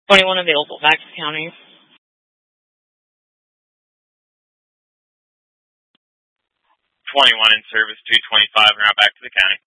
21 available. Back to the county. 21 in service, 225, and now back to the county.